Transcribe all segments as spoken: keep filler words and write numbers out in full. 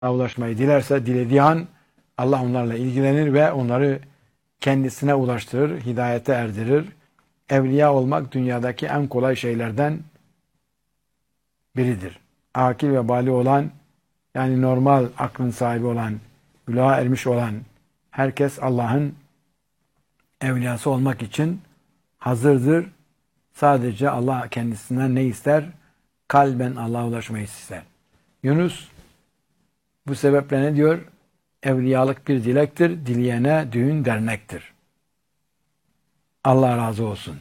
ulaşmayı dilerse dilediği an Allah onlarla ilgilenir ve onları kendisine ulaştırır, hidayete erdirir. Evliya olmak dünyadaki en kolay şeylerden biridir. Akil ve bali olan, yani normal aklın sahibi olan, gülaha ermiş olan herkes Allah'ın evliyası olmak için hazırdır. Sadece Allah kendisinden ne ister? Kalben Allah'a ulaşmayı ister. Yunus bu sebeple ne diyor? Evliyalık bir dilektir, dileyene düğün dernektir. Allah razı olsun.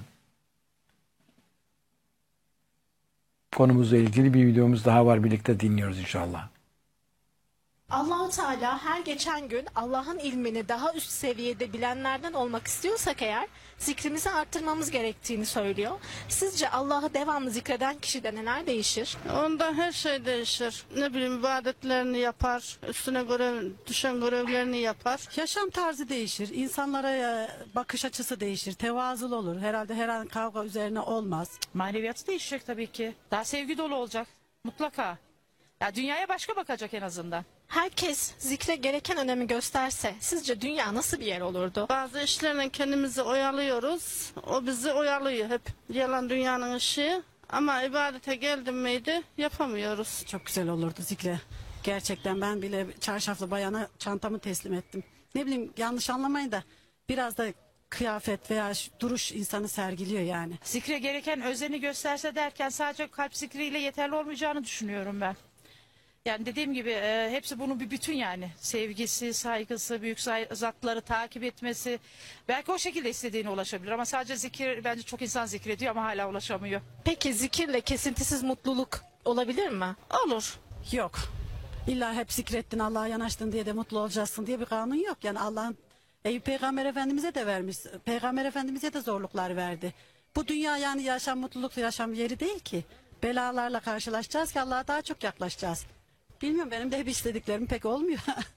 Konumuzla ilgili bir videomuz daha var, birlikte dinliyoruz inşallah. Allah-u Teala her geçen gün Allah'ın ilmini daha üst seviyede bilenlerden olmak istiyorsak eğer zikrimizi arttırmamız gerektiğini söylüyor. Sizce Allah'ı devamlı zikreden kişide neler değişir? Onda her şey değişir. Ne bileyim ibadetlerini yapar, üstüne görev, düşen görevlerini yapar. Yaşam tarzı değişir, insanlara e, bakış açısı değişir, tevazul olur. Herhalde her an kavga üzerine olmaz. Maneviyatı değişecek tabii ki. Daha sevgi dolu olacak. Mutlaka. Ya dünyaya başka bakacak en azından. Herkes zikre gereken önemi gösterse sizce dünya nasıl bir yer olurdu? Bazı işlerle kendimizi oyalıyoruz. O bizi oyalıyor hep. Yalan dünyanın ışığı. Ama ibadete geldim miydi yapamıyoruz. Çok güzel olurdu zikre. Gerçekten ben bile çarşaflı bayana çantamı teslim ettim. Ne bileyim, yanlış anlamayın da biraz da kıyafet veya duruş insanı sergiliyor yani. Zikre gereken özeni gösterse derken sadece kalp zikriyle yeterli olmayacağını düşünüyorum ben. Yani dediğim gibi e, hepsi bunun bir bütün yani. Sevgisi, saygısı, büyük say zatları takip etmesi. Belki o şekilde istediğine ulaşabilir ama sadece zikir, bence çok insan zikrediyor ama hala ulaşamıyor. Peki zikirle kesintisiz mutluluk olabilir mi? Olur. Yok. İlla hep zikrettin, Allah'a yanaştın diye de mutlu olacaksın diye bir kanun yok. Yani Allah'ın Eyüp Peygamber Efendimiz'e de vermiş. Peygamber Efendimiz'e de zorluklar verdi. Bu dünya yani yaşam, mutluluklu yaşam yeri değil ki. Belalarla karşılaşacağız ki Allah'a daha çok yaklaşacağız. Bilmiyorum, benim de hep istediklerim pek olmuyor.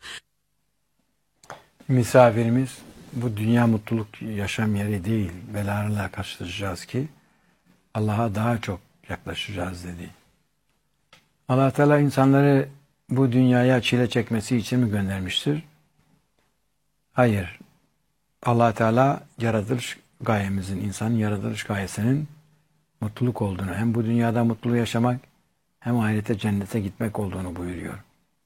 Misafirimiz bu dünya mutluluk yaşam yeri değil, belalarla karşılaşacağız ki Allah'a daha çok yaklaşacağız dedi. Allah Teala insanları bu dünyaya çile çekmesi için mi göndermiştir? Hayır. Allah Teala yaratılış gayemizin, insanın yaratılış gayesinin mutluluk olduğunu, hem bu dünyada mutlu yaşamak hem ahirete, cennete gitmek olduğunu buyuruyor.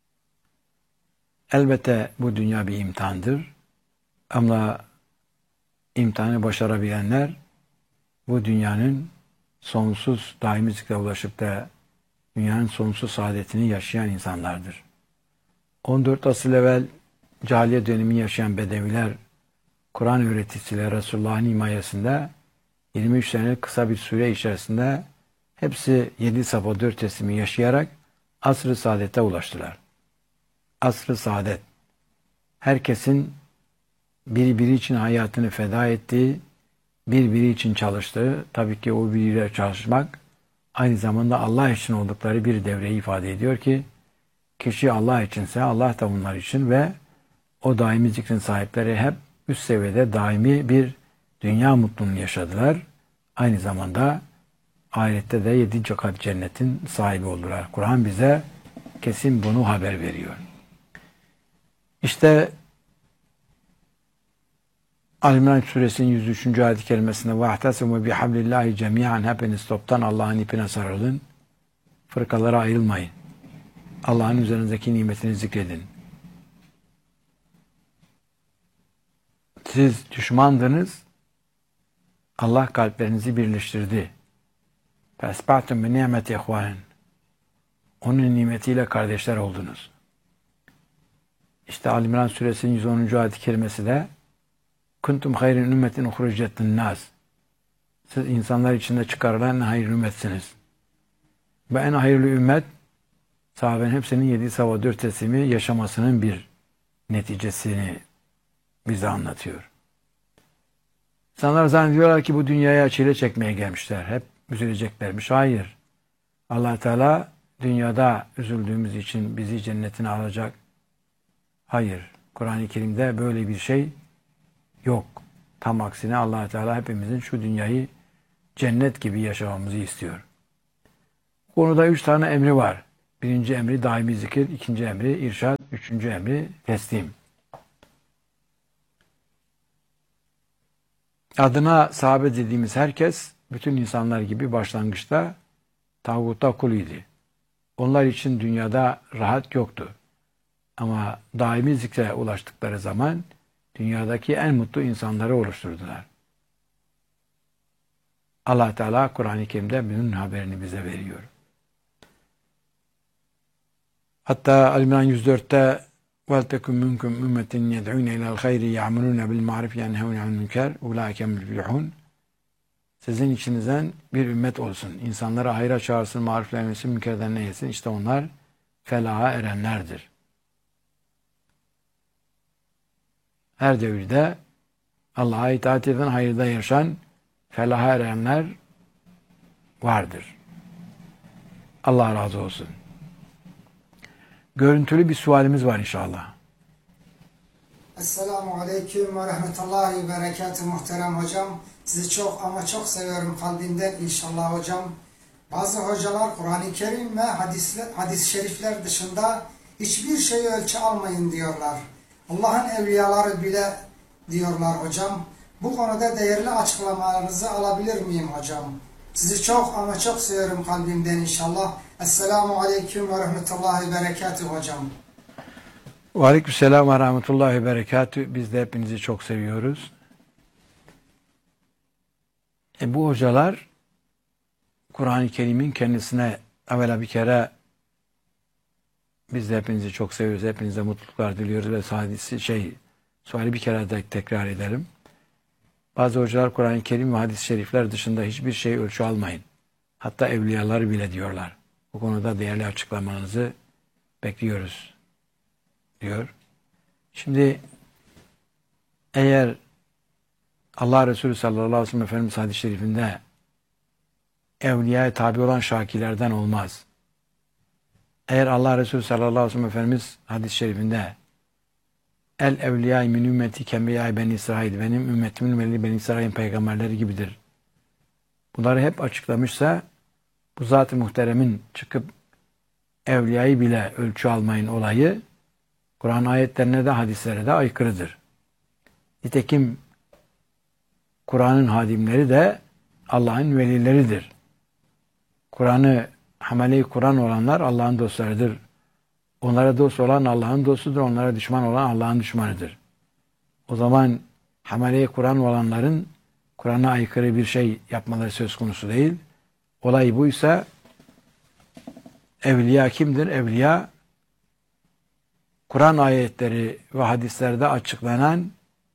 Elbette bu dünya bir imtihandır. Ama imtihanı başarabilenler bu dünyanın sonsuz daimi zikre ulaşıp da dünyanın sonsuz saadetini yaşayan insanlardır. on dört asıl evvel cahiliye dönemini yaşayan Bedeviler, Kur'an öğretisiyle Resulullah'ın himayesinde yirmi üç senelik kısa bir süre içerisinde hepsi yedi safa dört teslimi yaşayarak asr-ı saadete ulaştılar. Asr-ı saadet, herkesin birbiri için hayatını feda ettiği, birbiri için çalıştığı, tabii ki o biriyle çalışmak aynı zamanda Allah için oldukları bir devreyi ifade ediyor ki, kişi Allah içinse Allah da bunlar için ve o daimi zikrin sahipleri hep üst seviyede daimi bir dünya mutluluğunu yaşadılar. Aynı zamanda ahirette de yedinci kat cennetin sahibi oldular. Kur'an bize kesin bunu haber veriyor. İşte Al-İmran suresinin yüz üçüncü ayet-i kerimesinde وَاَحْتَسِمُوا بِحَبْلِ اللّٰهِ جَمِيعًا hepiniz toptan Allah'ın ipine sarılın. Fırkalara ayrılmayın. Allah'ın üzerinizdeki nimetini zikredin. Siz düşmandınız. Allah kalplerinizi birleştirdi. فَاَسْبَعْتُمْ بِنِعْمَةِ اِخْوَانٍ Onun nimetiyle kardeşler oldunuz. İşte Al-İmran suresinin yüz onuncu ayet-i kerimesi de kuntum hayrin ümmetin uhricettin nas. Siz insanlar içinde çıkarılan en hayırlı ümmetsiniz. Ve en hayırlı ümmet sahabenin hepsinin yedi sabah dört teslimi yaşamasının bir neticesini bize anlatıyor. İnsanlar zannediyorlar ki bu dünyaya çile çekmeye gelmişler. Hep üzüleceklermiş. Hayır. Allah Teala dünyada üzüldüğümüz için bizi cennetine alacak. Hayır. Kur'an-ı Kerim'de böyle bir şey yok. Tam aksine Allah Teala hepimizin şu dünyayı cennet gibi yaşamamızı istiyor. Bu konuda üç tane emri var. Birinci emri daimi zikir, ikinci emri irşad, üçüncü emri teslim. Adına sahabe dediğimiz herkes, bütün insanlar gibi başlangıçta tağuta kul idi. Onlar için dünyada rahat yoktu. Ama daimi zikre ulaştıkları zaman dünyadaki en mutlu insanları oluşturdular. Allah Teala Kur'an-ı Kerim'de bunun haberini bize veriyor. Hatta Al-İmran yüz dörtte وَلْتَكُمْ مِنْكُمْ اُمَّةٍ يَدْعُونَ اِلَى الْخَيْرِ يَعْمُلُونَ بِالْمَعْرِفِ يَنْهَوْنَ عَنِ الْمُنكَرِ اُولَٰئِكَ هُمُ الْمُفْلِحُونَ. Sizin içinizden bir ümmet olsun. İnsanlara hayra çağırsın, mariflenmesin, münkerden neylesin. İşte onlar felaha erenlerdir. Her devirde Allah'a itaat eden, hayırda yaşayan, felaha erenler vardır. Allah razı olsun. Görüntülü bir sualimiz var inşallah. Esselamu Aleyküm ve Rahmetullahi ve Berekatuhu muhterem hocam. Sizi çok ama çok seviyorum kalbimden inşallah hocam. Bazı hocalar Kur'an-ı Kerim ve hadisler, hadis-i şerifler dışında hiçbir şeyi ölçü almayın diyorlar. Allah'ın evliyaları bile diyorlar hocam. Bu konuda değerli açıklamalarınızı alabilir miyim hocam? Sizi çok ama çok seviyorum kalbimden inşallah. Esselamu Aleyküm ve Rahmetullahi ve Berekatuhu hocam. Ve Aleykümselam ve Rahmetullahi ve Berekatuhu. Biz de hepinizi çok seviyoruz. E bu hocalar Kur'an-ı Kerim'in kendisine evvela bir kere biz de hepinizi çok seviyoruz. Hepinize mutluluklar diliyoruz ve hadisi şey suali bir kere de tekrar edelim. Bazı hocalar Kur'an-ı Kerim ve hadis-i şerifler dışında hiçbir şey ölçü almayın. Hatta evliyaları bile diyorlar. Bu konuda değerli açıklamanızı bekliyoruz diyor. Şimdi eğer Allah Resulü sallallahu aleyhi ve sellem Efendimiz hadis-i şerifinde evliyaya tabi olan şakilerden olmaz. Eğer Allah Resulü sallallahu aleyhi ve sellem Efendimiz hadis-i şerifinde el evliyâ min ümmeti kembiyâ ben İsrail, benim ümmetimin veli ben İsrail'in peygamberleri gibidir. Bunları hep açıklamışsa bu zat-ı muhteremin çıkıp evliyayı bile ölçü almayın olayı Kur'an ayetlerine de hadislere de aykırıdır. Nitekim Kur'an'ın hadimleri de Allah'ın velileridir. Kur'an'ı hamele-i Kur'an olanlar Allah'ın dostlarıdır. Onlara dost olan Allah'ın dostudur. Onlara düşman olan Allah'ın düşmanıdır. O zaman hamele-i Kur'an olanların Kur'an'a aykırı bir şey yapmaları söz konusu değil. Olay buysa evliya kimdir? Evliya Kur'an ayetleri ve hadislerde açıklanan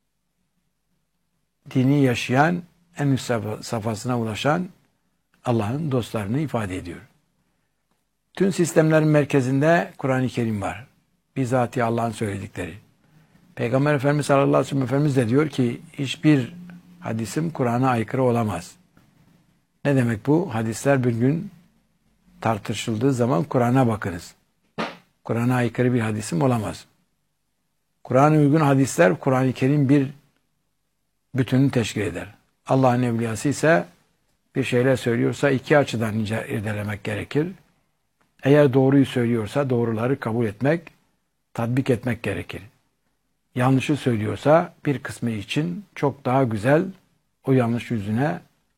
dini yaşayan, en üst safhasına ulaşan Allah'ın dostlarını ifade ediyor. Tüm sistemlerin merkezinde Kur'an-ı Kerim var. Bizzati Allah'ın söyledikleri. Peygamber Efendimiz sallallahu aleyhi ve sellem Efendimiz de diyor ki hiçbir hadisim Kur'an'a aykırı olamaz. Ne demek bu? Hadisler bir gün tartışıldığı zaman Kur'an'a bakınız. Kur'an'a aykırı bir hadisim olamaz. Kur'an'a uygun hadisler Kur'an-ı Kerim bir bütününü teşkil eder. Allah'ın evliyası ise bir şeyler söylüyorsa iki açıdan irdelemek gerekir. Eğer doğruyu söylüyorsa doğruları kabul etmek, tatbik etmek gerekir. Yanlışı söylüyorsa bir kısmı için çok daha güzel o yanlış yüzüne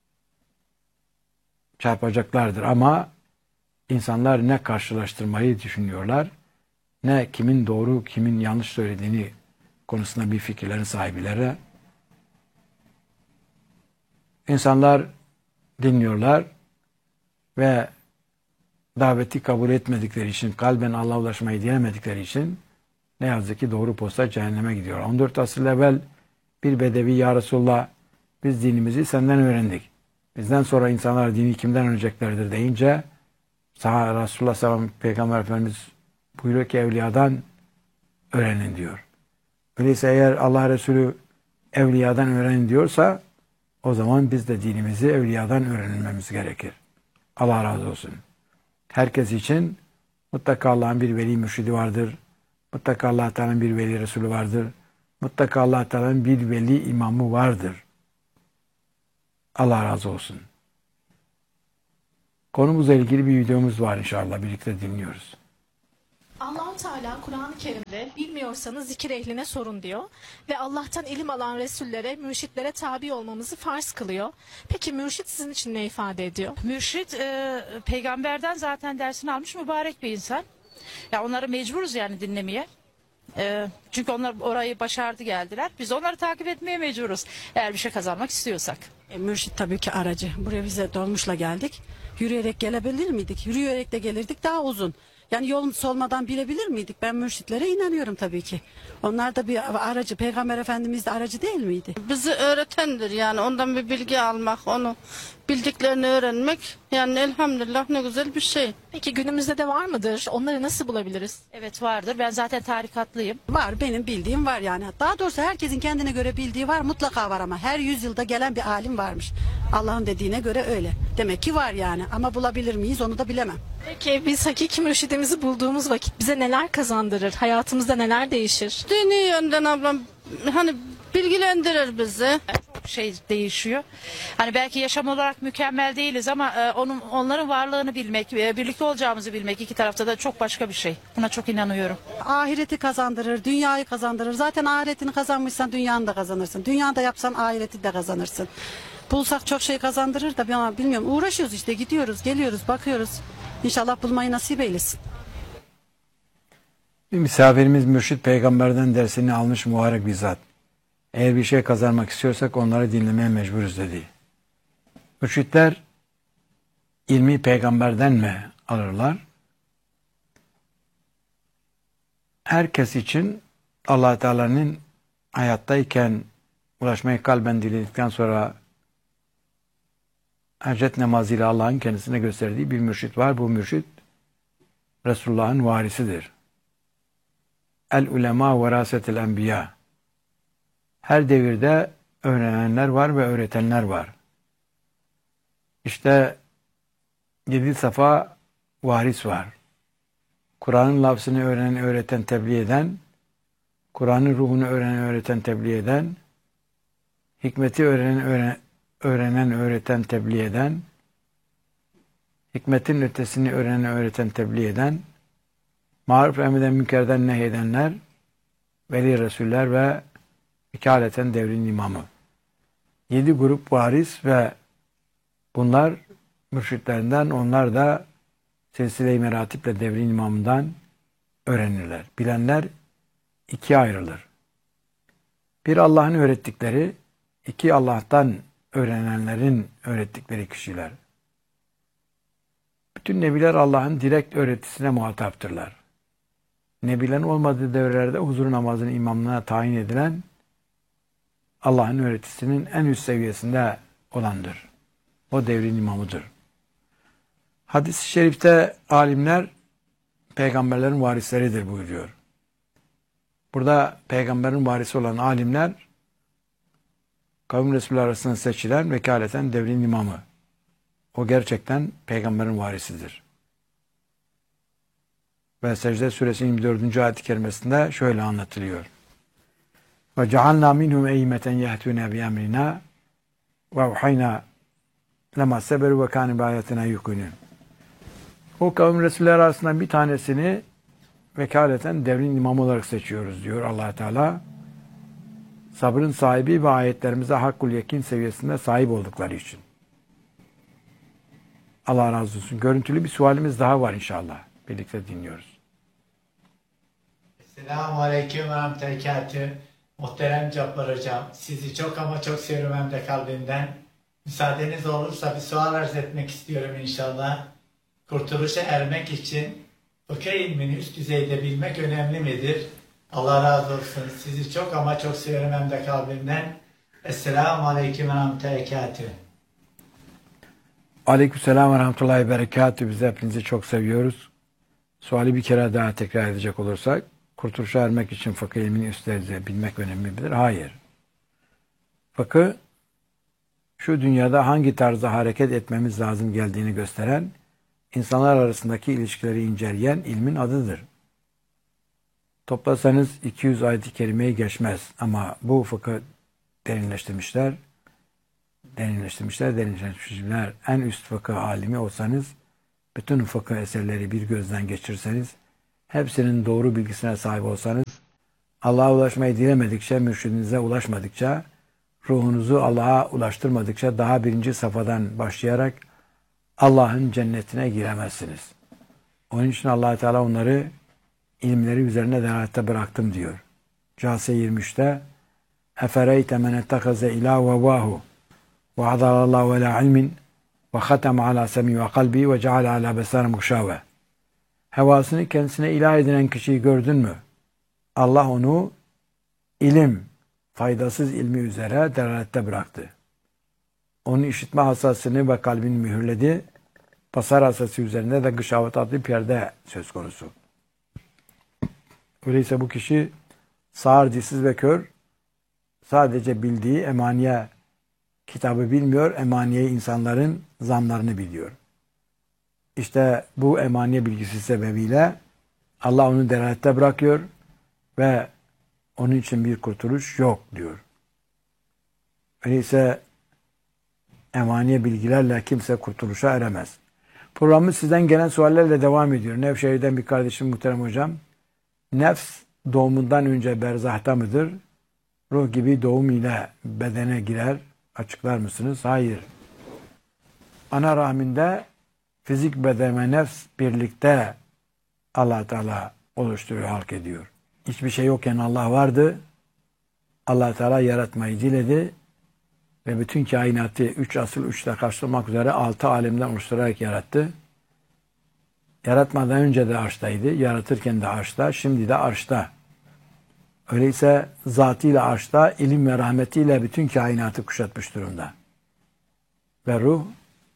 çarpacaklardır. Ama insanlar ne karşılaştırmayı düşünüyorlar, ne kimin doğru, kimin yanlış söylediğini konusunda bir fikirlerin sahipleri. İnsanlar dinliyorlar ve daveti kabul etmedikleri için, kalben Allah'a ulaşmayı dilemedikleri için ne yazık ki doğru posta cehenneme gidiyor. on dört asır evvel bir bedevi ya Resulullah biz dinimizi senden öğrendik. Bizden sonra insanlar dini kimden öğreneceklerdir deyince Resulullah sallallahu aleyhi ve sellem Peygamber Efendimiz buyuruyor ki evliyadan öğrenin diyor. Öyleyse eğer Allah Resulü evliyadan öğrenin diyorsa o zaman biz de dinimizi evliyadan öğrenmemiz gerekir. Allah razı olsun. Herkes için mutlaka Allah'ın bir veli mürşidi vardır. Mutlaka Allah Teala'nın bir veli Resulü vardır. Mutlaka Allah Teala'nın bir veli imamı vardır. Allah razı olsun. Konumuzla ilgili bir videomuz var inşallah. Birlikte dinliyoruz. Allah-u Teala Kur'an-ı Kerim'de bilmiyorsanız zikir ehline sorun diyor. Ve Allah'tan ilim alan Resullere, mürşitlere tabi olmamızı farz kılıyor. Peki mürşit sizin için ne ifade ediyor? Mürşit e, peygamberden zaten dersini almış mübarek bir insan. Ya onları mecburuz yani dinlemeye. E, çünkü onlar orayı başardı geldiler. Biz onları takip etmeye mecburuz. Eğer bir şey kazanmak istiyorsak. E, mürşit tabii ki aracı. Buraya bize dolmuşla geldik. Yürüyerek gelebilir miydik? Yürüyerek de gelirdik, daha uzun. Yani yolun solmadan bilebilir miydik? Ben mürşitlere inanıyorum tabii ki. Onlar da bir aracı. Peygamber Efendimiz de aracı değil miydi? Bizi öğretendir yani, ondan bir bilgi almak, onu bildiklerini öğrenmek yani elhamdülillah ne güzel bir şey. Peki günümüzde de var mıdır? Onları nasıl bulabiliriz? Evet vardır. Ben zaten tarikatlıyım. Var, benim bildiğim var yani. Daha doğrusu herkesin kendine göre bildiği var, mutlaka var ama her yüzyılda gelen bir alim varmış. Allah'ın dediğine göre öyle. Demek ki var yani, ama bulabilir miyiz onu da bilemem. Peki biz hakiki mürşidimizi bulduğumuz vakit bize neler kazandırır? Hayatımızda neler değişir? Dini yönden ablam hani bilgilendirir bizi. Çok şey değişiyor. Hani belki yaşam olarak mükemmel değiliz ama e, onun onların varlığını bilmek, e, birlikte olacağımızı bilmek iki tarafta da çok başka bir şey. Buna çok inanıyorum. Ahireti kazandırır, dünyayı kazandırır. Zaten ahiretini kazanmışsan dünyanı da kazanırsın. Dünyada yapsan ahireti de kazanırsın. Bulsak çok şey kazandırır da ama bilmiyorum. Uğraşıyoruz işte, gidiyoruz, geliyoruz, bakıyoruz. İnşallah bulmayı nasip eylesin. Bir misafirimiz mürşit peygamberden dersini almış mübarek bir zat. Eğer bir şey kazanmak istiyorsak onları dinlemeye mecburuz dedi. Mürşitler ilmi peygamberden mi alırlar? Herkes için Allah Teala'nın hayattayken ulaşmayı kalben diledikten sonra hacet namazıyla Allah'ın kendisine gösterdiği bir mürşit var. Bu mürşit Resulullah'ın varisidir. El ulema verasetel enbiya. Her devirde öğrenenler var ve öğretenler var. İşte yedi safa varis var. Kur'an'ın lafzını öğrenen, öğreten, tebliğ eden, Kur'an'ın ruhunu öğrenen, öğreten, tebliğ eden, hikmeti öğrenen, öğrenen, öğrenen, öğreten, tebliğ eden, hikmetin ötesini öğrenen, öğreten, tebliğ eden, maruf emreden, münkerden nehyedenler, veli resuller ve vekaleten devrin imamı. Yedi grup varis ve bunlar mürşitlerinden, onlar da silsile-i meratiple devrin imamından öğrenirler. Bilenler ikiye ayrılır. Bir Allah'ın öğrettikleri, iki Allah'tan öğrenenlerin öğrettikleri kişiler. Bütün nebiler Allah'ın direkt öğretisine muhataptırlar. Nebilerin olmadığı devrelerde huzur namazının imamlığına tayin edilen Allah'ın öğretisinin en üst seviyesinde olandır. O devrin imamıdır. Hadis-i şerifte alimler peygamberlerin varisleridir buyuruyor. Burada peygamberin varisi olan alimler kavim Resulü arasında seçilen vekaleten devrin imamı. O gerçekten peygamberin varisidir. Ve Secde Suresi yirmi dördüncü ayet-i kerimesinde şöyle anlatılıyor. Ve cealna minhum eymeten yehtûne bi emrina ve uhayna lema seberu ve kâne bi ayatina yuqinûn. O kavim Resuller arasında bir tanesini vekaleten devrin imamı olarak seçiyoruz diyor Allah Teala. Sabrın sahibi ve ayetlerimize hakkul yekin seviyesinde sahip oldukları için. Allah razı olsun. Görüntülü bir sualimiz daha var inşallah. Birlikte dinliyoruz. Selamun Aleyküm ve Rahmetüllahi. Muhterem Cabbar Hocam, sizi çok ama çok seviyorum hem de kalbimden. Müsaadeniz olursa bir sual arz etmek istiyorum inşallah. Kurtuluşa ermek için fıkıh ilmini üst düzeyde bilmek önemli midir? Allah razı olsun. Sizi çok ama çok seviyorum hem de kalbimden. Esselamu Aleyküm ve Rahmetüllahi. Aleykümselam ve Rahmetullahi Berekatü. Biz hepinizi çok seviyoruz. Suali bir kere daha tekrar edecek olursak, kurtuluşa ermek için fıkıh ilmini üst düzeyde bilmek önemli midir? Hayır. Fıkıh, şu dünyada hangi tarzda hareket etmemiz lazım geldiğini gösteren, insanlar arasındaki ilişkileri inceleyen ilmin adıdır. Toplasanız iki yüz ayet-i kerimeyi geçmez ama bu fıkıh derinleştirmişler, derinleştirmişler, derinleştirmişler. En üst fıkıh alimi olsanız bütün fıkıh eserleri bir gözden geçirseniz, hepsinin doğru bilgisine sahip olsanız, Allah'a ulaşmayı dilemedikçe, mürşidinize ulaşmadıkça, ruhunuzu Allah'a ulaştırmadıkça daha birinci safhadan başlayarak Allah'ın cennetine giremezsiniz. Onun için Allah Teala onları ilimleri üzerine delalette bıraktım diyor. Câse yirmi üçte Efereyte men ettekaze ilâhu ve vâhu ve adalallahu ala ilmin ve khatem ala semi ve kalbi ve ceale ala besar mukşave. Hevasını kendisine ilah edinen kişiyi gördün mü? Allah onu ilim, faydasız ilmi üzere delalette bıraktı. Onun işitme hassasını ve kalbini mühürledi. Basar hassası üzerinde de gışavet adlı perde söz konusu. Öyleyse bu kişi sağır, dilsiz ve kör, sadece bildiği emaniye kitabı bilmiyor, emaniye insanların zanlarını biliyor. İşte bu emaniye bilgisi sebebiyle Allah onu delalette bırakıyor ve onun için bir kurtuluş yok diyor. Öyleyse emaniye bilgilerle kimse kurtuluşa eremez. Programımız sizden gelen suallerle devam ediyor. Nevşehir'den bir kardeşim muhterem hocam. Nefs doğumundan önce berzahta mıdır? Ruh gibi doğum ile bedene girer. Açıklar mısınız? Hayır. Ana rahminde fizik beden ve nefs birlikte Allah Teala oluşturuyor, halk ediyor. Hiçbir şey yokken Allah vardı. Allah Teala yaratmayı diledi ve bütün kainatı üç asıl üçte karşılamak üzere altı alemden oluşturarak yarattı. Yaratmadan önce de arştaydı, yaratırken de arşta, şimdi de arşta. Öyleyse zatıyla arşta, ilim ve rahmetiyle bütün kainatı kuşatmış durumda. Ve ruh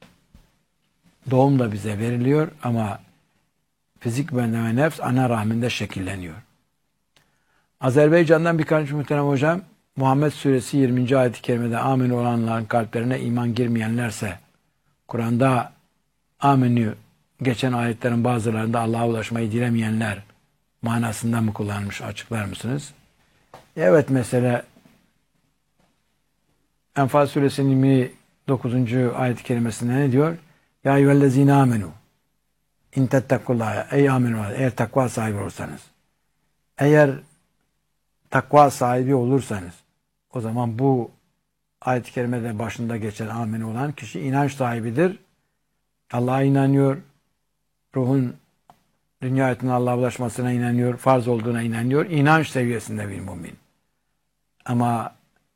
doğumda bize veriliyor ama fizik beden ve nefs ana rahminde şekilleniyor. Azerbaycan'dan bir kardeşim muhterem hocam, Muhammed Suresi yirminci ayet-i kerimede amin olanların kalplerine iman girmeyenlerse, Kur'an'da aminü geçen ayetlerin bazılarında Allah'a ulaşmayı dilemeyenler manasında mı kullanmış, açıklar mısınız? Evet, mesela Enfal Suresinin yirmi dokuzuncu ayet-i kerimesinde ne diyor? Ya eyyühellezine amenu in tettequllâhe, ey aminu, eğer takva sahibi olursanız, eğer takva sahibi olursanız, o zaman bu ayet-i kerimede başında geçen amin olan kişi inanç sahibidir. Allah'a inanıyor, ruhun dünya hayatına Allah'a ulaşmasına inanıyor, farz olduğuna inanıyor, inanç seviyesinde bir mümin. Ama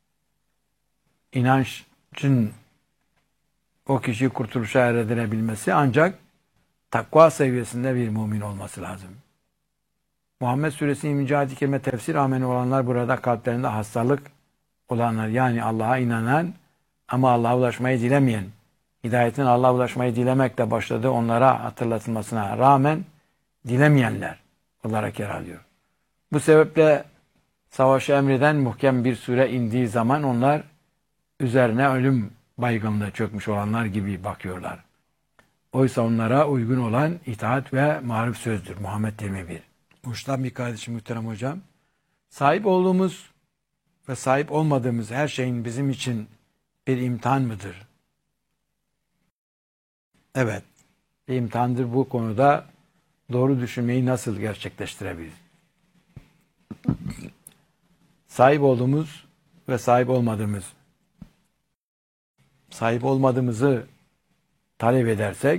inançın o kişiyi kurtuluşa erdirebilmesi ancak takva seviyesinde bir mümin olması lazım. Muhammed Suresi yirminci ayet-i kerime tefsir ameni olanlar burada kalplerinde hastalık olanlar, yani Allah'a inanan ama Allah'a ulaşmayı dilemeyen, hidayetin Allah'a ulaşmayı dilemekle başladığı onlara hatırlatılmasına rağmen dilemeyenler olarak yer alıyor. Bu sebeple savaşı emreden muhkem bir sure indiği zaman onlar üzerine ölüm baygınlığı çökmüş olanlar gibi bakıyorlar. Oysa onlara uygun olan itaat ve maruf sözdür. Muhammed yirmi bir. Uçtan bir kardeşim muhterem hocam. Sahip olduğumuz ve sahip olmadığımız her şeyin bizim için bir imtihan mıdır? Evet, bir imtihandır. Bu konuda doğru düşünmeyi nasıl gerçekleştirebiliriz? Sahip olduğumuz ve sahip olmadığımız, sahip olmadığımızı talep edersek,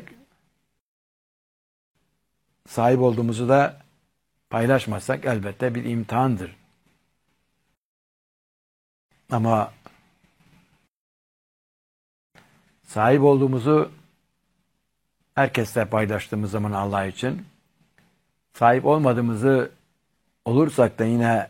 sahip olduğumuzu da paylaşmazsak elbette bir imtihandır. Ama sahip olduğumuzu herkesle paylaştığımız zaman Allah için, sahip olmadığımızı olursak da yine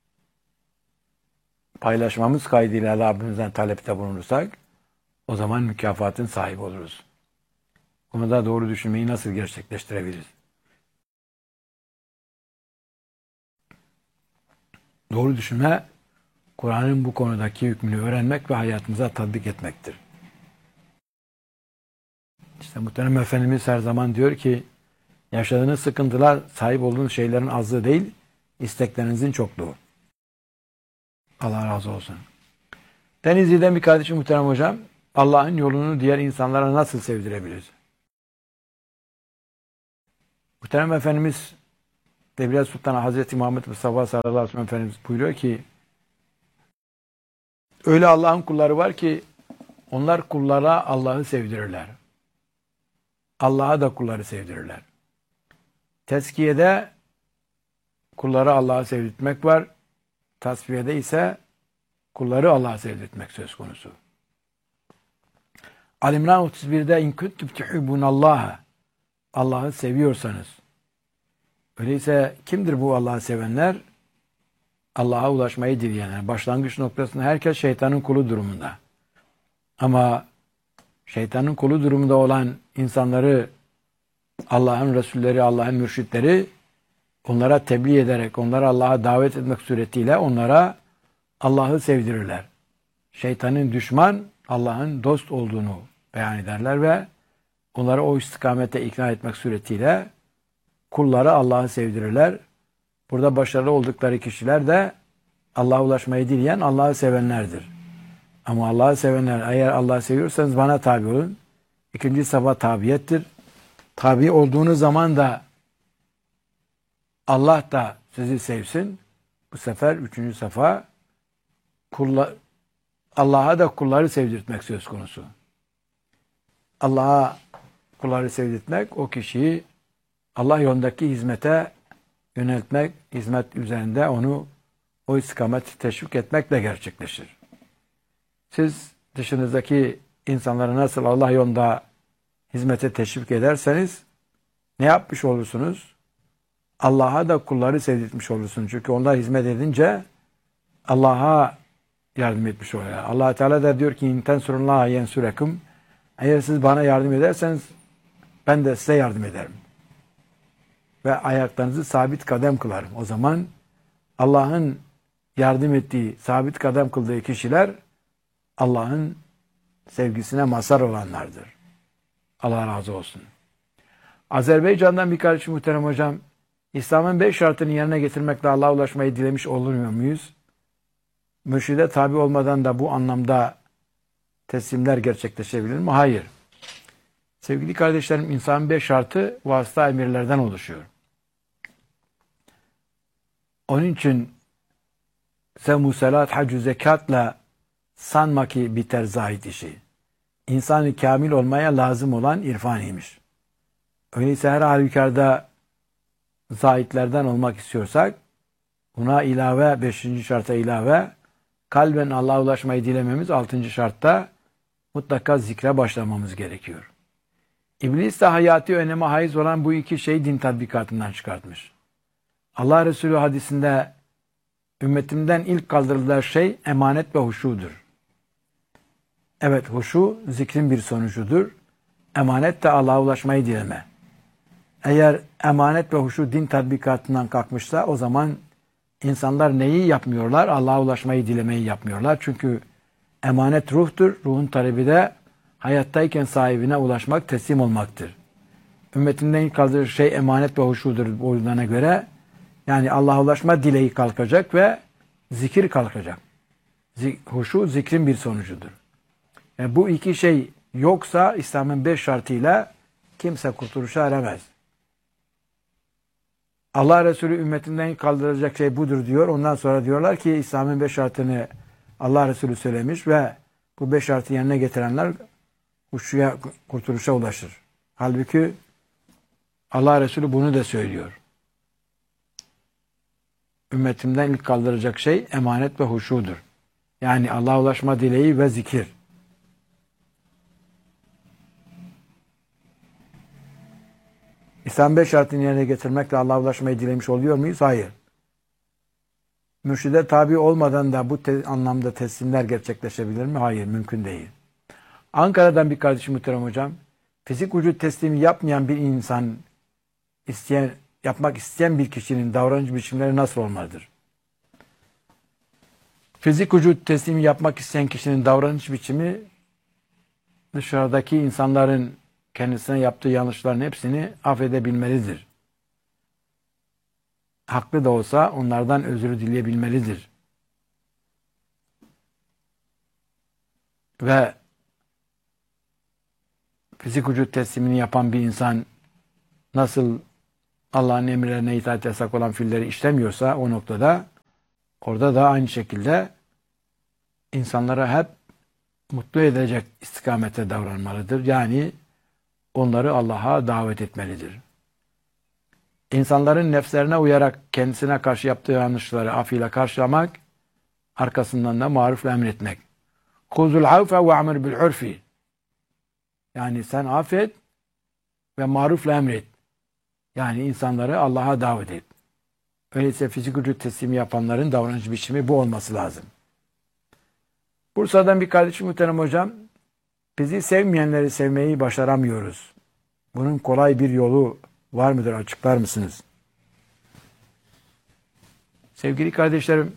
paylaşmamız kaydıyla Rabbimizden talepte bulunursak, o zaman mükafatın sahibi oluruz. Bunu da doğru düşünmeyi nasıl gerçekleştirebiliriz? Doğru düşünme, Kur'an'ın bu konudaki hükmünü öğrenmek ve hayatımıza tatbik etmektir. İşte muhterem Efendimiz her zaman diyor ki, yaşadığınız sıkıntılar sahip olduğunuz şeylerin azlığı değil, isteklerinizin çokluğu. Allah razı olsun. Denizli'den bir kardeşim muhterem hocam, Allah'ın yolunu diğer insanlara nasıl sevdirebiliriz? Muhterem Efendimiz Devlet Sultanı Hazreti Muhammed Mustafa sallallahu aleyhi ve sellem Efendimiz buyuruyor ki öyle Allah'ın kulları var ki onlar kullara Allah'ı sevdirirler. Allah'a da kulları sevdirirler. Tezkiyede kulları Allah'a sevdirtmek var. Tasfiyede ise kulları Allah'a sevdirtmek söz konusu. Ali-İmran otuz birde in kuntum tuhibbunallaha Allah'ı seviyorsanız. Öyleyse kimdir bu Allah'ı sevenler? Allah'a ulaşmayı dileyenler. Başlangıç noktasında herkes şeytanın kulu durumunda. Ama şeytanın kulu durumunda olan insanları Allah'ın Resulleri, Allah'ın mürşitleri onlara tebliğ ederek, onlara Allah'a davet etmek suretiyle onlara Allah'ı sevdirirler. Şeytanın düşman, Allah'ın dost olduğunu beyan ederler ve onları o istikamete ikna etmek suretiyle kulları Allah'ı sevdirirler. Burada başarılı oldukları kişiler de Allah'a ulaşmayı dileyen, Allah'ı sevenlerdir. Ama Allah'ı sevenler, eğer Allah'ı seviyorsanız bana tabi olun. İkinci safa tabiyettir. Tabi olduğunuz zaman da Allah da sizi sevsin. Bu sefer üçüncü safa Allah'a da kulları sevdirtmek söz konusu. Allah'a kulları sevdirtmek o kişiyi Allah yolundaki hizmete yöneltmek, hizmet üzerinde onu o istikameti teşvik etmekle gerçekleşir. Siz dışınızdaki insanları nasıl Allah yolunda hizmete teşvik ederseniz ne yapmış olursunuz? Allah'a da kulları sevdirtmiş olursunuz. Çünkü onlar hizmet edince Allah'a yardım etmiş oluyor. Allah Teala da diyor ki in tensurullaha yensurekum. Eğer siz bana yardım ederseniz ben de size yardım ederim. Ve ayaklarınızı sabit kadem kılarım. O zaman Allah'ın yardım ettiği, sabit kadem kıldığı kişiler Allah'ın sevgisine mazhar olanlardır. Allah razı olsun. Azerbaycan'dan bir kardeşim muhterem hocam, İslam'ın beş şartını yerine getirmekle Allah'a ulaşmayı dilemiş olmuyor muyuz? Mürşide tabi olmadan da bu anlamda teslimler gerçekleşebilir mi? Hayır. Sevgili kardeşlerim, insanın beş şartı vasıta emirlerden oluşuyor. Onun için sevmu salat, hacü zekatla sanma ki biter zahid işi. İnsan-ı kamil olmaya lazım olan irfaniymiş. Öyleyse her halükarda zahitlerden olmak istiyorsak buna ilave, beşinci şarta ilave kalben Allah'a ulaşmayı dilememiz altıncı şartta mutlaka zikre başlamamız gerekiyor. İblis de hayati öneme haiz olan bu iki şeyi din tatbikatından çıkartmış. Allah Resulü hadisinde ümmetimden ilk kaldırılan şey emanet ve huşudur. Evet, huşu zikrin bir sonucudur. Emanet de Allah'a ulaşmayı dileme. Eğer emanet ve huşu din tatbikatından kalkmışsa o zaman insanlar neyi yapmıyorlar? Allah'a ulaşmayı dilemeyi yapmıyorlar. Çünkü emanet ruhtur. Ruhun talebi de hayattayken sahibine ulaşmak, teslim olmaktır. Ümmetimden ilk kaldırılan şey emanet ve huşudur buyurduğuna göre yani Allah'a ulaşma dileği kalkacak ve zikir kalkacak. Zik, huşu zikrin bir sonucudur. Yani bu iki şey yoksa İslam'ın beş şartıyla kimse kurtuluşa eremez. Allah Resulü ümmetinden kaldıracak şey budur diyor. Ondan sonra diyorlar ki İslam'ın beş şartını Allah Resulü söylemiş ve bu beş şartı yerine getirenler huşuya, kurtuluşa ulaşır. Halbuki Allah Resulü bunu da söylüyor. Ümmetimden ilk kaldıracak şey emanet ve huşudur. Yani Allah'a ulaşma dileği ve zikir. İslam beş şartını yerine getirmekle Allah'a ulaşmayı dilemiş oluyor muyuz? Hayır. Mürşide tabi olmadan da bu te- anlamda teslimler gerçekleşebilir mi? Hayır, mümkün değil. Ankara'dan bir kardeşim muhterem hocam, fizik vücut teslimi yapmayan bir insan, isteyen, yapmak isteyen bir kişinin davranış biçimleri nasıl olmalıdır? Fizik vücut teslimi yapmak isteyen kişinin davranış biçimi dışarıdaki insanların kendisine yaptığı yanlışların hepsini affedebilmelidir. Haklı da olsa onlardan özür dileyebilmelidir. Ve fizik vücut teslimini yapan bir insan nasıl Allah'ın emirlerine itaat yasak olan fiilleri işlemiyorsa o noktada orada da aynı şekilde insanlara hep mutlu edecek istikamete davranmalıdır. Yani onları Allah'a davet etmelidir. İnsanların nefslerine uyarak kendisine karşı yaptığı yanlışları afıyla karşılamak, arkasından da marufla emretmek. Kuzul avfe ve amir bil urfi. Yani sen affet ve marufla emret. Yani insanları Allah'a davet et. Öyleyse fizik vücut teslimi yapanların davranış biçimi bu olması lazım. Bursa'dan bir kardeşim muhterem hocam, bizi sevmeyenleri sevmeyi başaramıyoruz. Bunun kolay bir yolu var mıdır? Açıklar mısınız? Sevgili kardeşlerim,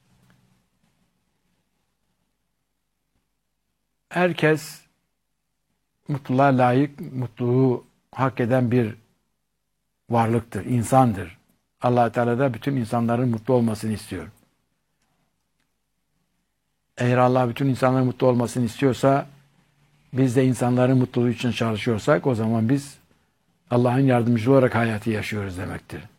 herkes mutluluğa layık, mutluluğu hak eden bir varlıktır, insandır. Allah Teala da bütün insanların mutlu olmasını istiyor. Eğer Allah bütün insanların mutlu olmasını istiyorsa, biz de insanların mutluluğu için çalışıyorsak, o zaman biz Allah'ın yardımcısı olarak hayatı yaşıyoruz demektir.